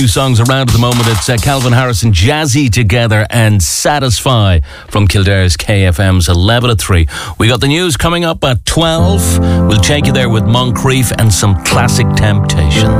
Two songs around at the moment. It's Calvin Harris and Jazzy Together and Satisfy from Kildare's KFM's 11 at 3. We got the news coming up at 12. We'll take you there with Moncrief and some classic Temptation.